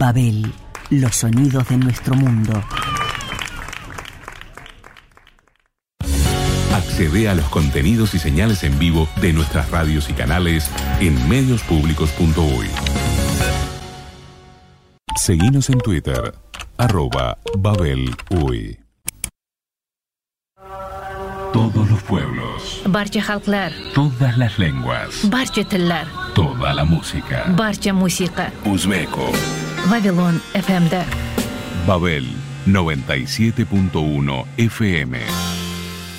Babel, los sonidos de nuestro mundo. Accede a los contenidos y señales en vivo de nuestras radios y canales en mediospublicos.uy. Seguinos en Twitter, @BabelUy. Todos los pueblos. Barcha halklar. Todas las lenguas. Barcha tillar. Toda la música. Barcha música. Uzbeko. Vavilon FM'de. Babel 97.1 FM.